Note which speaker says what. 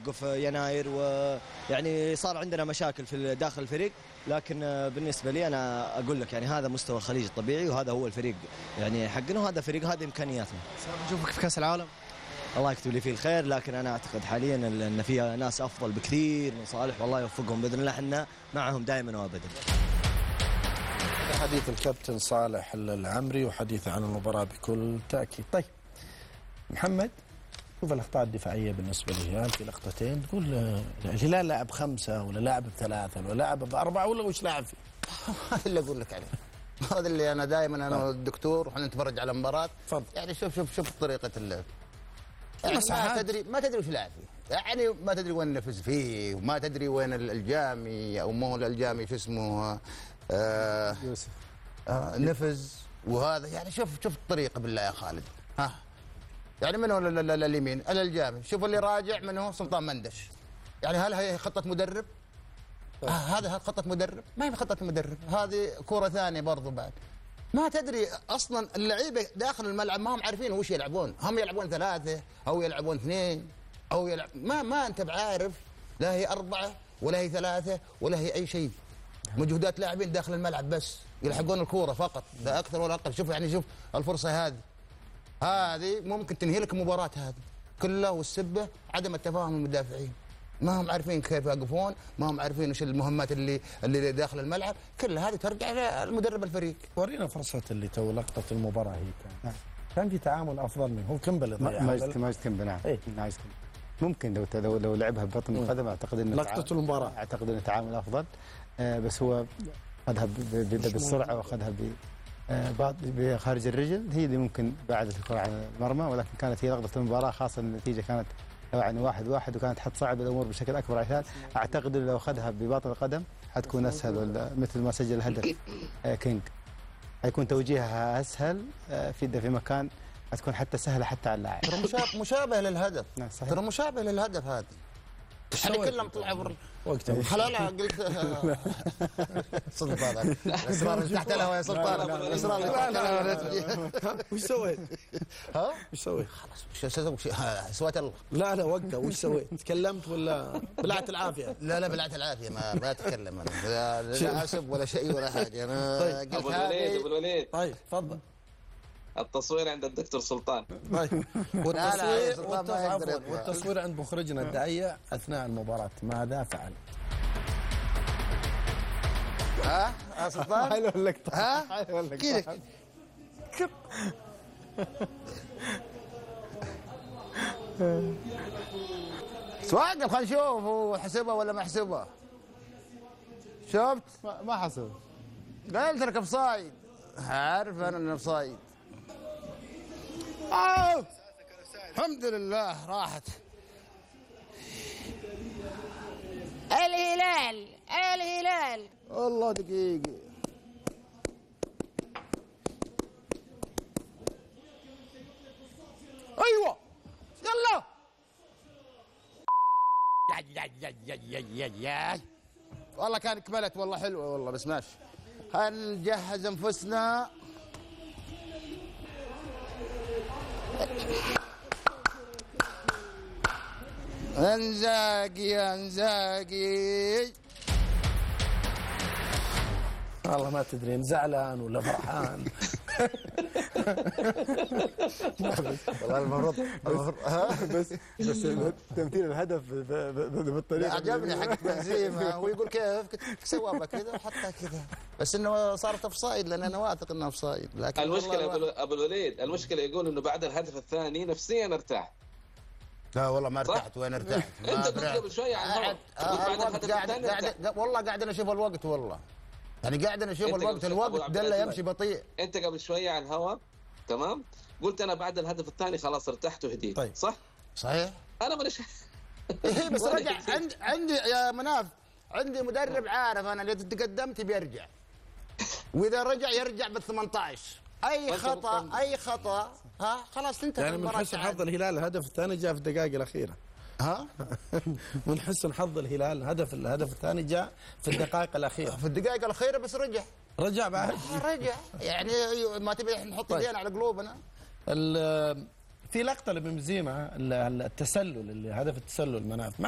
Speaker 1: توقف يناير، ويعني صار عندنا مشاكل في داخل الفريق. لكن بالنسبه لي انا اقول لك يعني هذا مستوى الخليج الطبيعي، وهذا هو الفريق يعني حقنا، وهذا فريق، هذه امكانياتنا.
Speaker 2: نشوفك في كاس العالم.
Speaker 1: الله يكتب لي فيه الخير، لكن انا اعتقد حاليا ان فيها ناس افضل بكثير من صالح، والله يوفقهم باذن الله، احنا معهم دائما وابدا.
Speaker 3: حديث الكابتن صالح العمري وحديثه عن المباراه بكل تاكيد. طيب محمد، شوف الاخطاء الدفاعيه بالنسبه للهلال في لقطتين، تقول الهلال لعب 5 ولا لعب ب3 ولا لعب ب4 ولا وش لاعب فيه؟
Speaker 4: هذا اللي اقول لك عليه، هذا اللي انا دائما انا والدكتور وحنا نتفرج على المباراه.
Speaker 3: تفضل.
Speaker 4: يعني شوف طريقه اللعب، يعني ما تدري وش لاعب فيه، يعني ما تدري وين نفز فيه، وما تدري وين الجامي او مو الجامي شو اسمه
Speaker 3: يوسف
Speaker 4: نفز. وهذا يعني شوف الطريقه بالله يا خالد. ها يعني من هو اليمين الجامي، شوف اللي راجع من هو سلطان مندش. يعني هل هي خطه مدرب؟ هذا خطه مدرب؟ ما هي خطه مدرب، هذه كره ثانيه برضو. بعد ما تدري اصلا اللعيبه داخل الملعب ما هم عارفين وش يلعبون، هم يلعبون 3 او يلعبون 2 او يلعب ما انت بعارف، لا هي 4 ولا هي 3 ولا هي اي شيء. مجهودات لاعبين داخل الملعب بس يلحقون الكوره فقط، لا اكثر ولا اقل. شوف يعني شوف الفرصه هذه ممكن تنهي لك المباراه هذه كلها، والسبه عدم التفاهم المدافعين، ما هم عارفين كيف يقفون، ما هم عارفين وش المهمات اللي داخل الملعب، كل هذه ترجع للمدرب الفريق.
Speaker 3: ورينا فرصه اللي تو لقطه المباراه هي كان في تعامل افضل منه، هو كمبل
Speaker 5: ماجد كمبل. نعم ماجد كمبل ممكن لو لعبها ببطن القدم اعتقد انه
Speaker 3: لقطه المباراه
Speaker 5: اعتقد انه تعامل افضل، بس هو اخذها بالسرعه واخذها بخارج الرجل، هي اللي ممكن بعدت الكره على المرمى، ولكن كانت هي لقطه المباراه، خاصه النتيجه كانت يعني 1-1 وكانت حتصعب الامور بشكل اكبر على الهلال. اعتقد لو اخذها بباطن القدم حتكون اسهل، مثل ما سجل الهدف كينج حيكون توجيهها اسهل في مكان حتكون حتى سهله حتى على اللاعب.
Speaker 4: ترى مشابه للهدف.
Speaker 5: نعم صحيح.
Speaker 4: ترى مشابه للهدف هذا. احنا كلهم طلعوا
Speaker 3: وقتها
Speaker 4: حلال. قلت سلطان الاسرار تحت الهواء يا سلطان، الاسرار
Speaker 3: وش سويت؟
Speaker 4: ها
Speaker 3: وش سويت؟
Speaker 4: خلاص وش سويت الله.
Speaker 3: لا وقتها وش سويت؟ تكلمت ولا بلعت العافيه؟
Speaker 4: لا بلعت العافيه، ما اتكلم انا، لا اسب ولا شيء ولا حاجه. انا
Speaker 3: طيب.
Speaker 6: ابو الوليد
Speaker 3: طيب تفضل.
Speaker 6: التصوير عند الدكتور سلطان.
Speaker 3: طيب والتصوير عند مخرجنا الداعية أثناء المباراة ماذا فعل؟
Speaker 4: ها سلطان؟
Speaker 5: حلو اللقطة.
Speaker 4: ها كذا سواقف، خلينا نشوف هو حسبها ولا ما حسبها. شفت؟
Speaker 5: ما حسب.
Speaker 4: قلت لك اوفسايد، عارف انا انه اوفسايد. الحمد لله راحت. الهلال والله دقيقة. ايوه يلا يا والله كان كملت، والله حلوة والله، بس ماشي. هنجهز انفسنا. انزاقي
Speaker 3: والله ما تدري زعلان ولا فرحان.
Speaker 4: والله المفروض
Speaker 5: بس تمثيل الهدف بالطريقه
Speaker 4: عجبني حق بنزيما، ويقول كيف سوى كذا وحطها كذا، بس انه صارت اوفسايد، لان انا واثق انه اوفسايد. لكن
Speaker 6: المشكله ابو الوليد، المشكله يقول انه بعد الهدف الثاني نفسيا ارتاح.
Speaker 4: لا والله ما ارتحت. وين ارتحت؟
Speaker 6: انت قلت قبل شويه عن
Speaker 4: والله قاعد اشوف الوقت، والله يعني قاعد اشوف الوقت دله يمشي بطيء.
Speaker 6: انت قبل شويه على الهواء تمام قلت انا بعد الهدف الثاني خلاص ارتحت وهديت.
Speaker 3: طيب.
Speaker 4: صحيح
Speaker 6: انا مانيش
Speaker 4: بس رجع عندي يا مناف، عندي مدرب عارف انا اللي تقدمت بيرجع، واذا رجع يرجع بال18. اي خطا ها خلاص تنتهي
Speaker 3: يعني من حسن حظ الهلال الهدف الثاني جاء في الدقائق الاخيره.
Speaker 4: ها
Speaker 3: من حسن حظ الهلال الهدف الثاني جاء في الدقائق الاخيره.
Speaker 4: في الدقائق الاخيره بس رجع
Speaker 3: بعد.
Speaker 4: رجع يعني ما تبي نحط ايدينا على قلوبنا.
Speaker 3: في لقطه لبنزيما التسلل، اللي هدف التسلل مناف